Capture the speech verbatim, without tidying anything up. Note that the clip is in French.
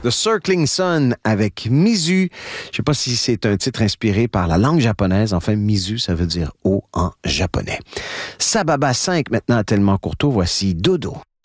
The Circling Sun avec Mizu. Je sais pas si c'est un titre inspiré par la langue japonaise. Enfin, Mizu, ça veut dire eau en japonais. Sababa cinq, maintenant à Tellement Courteau, voici Dodo.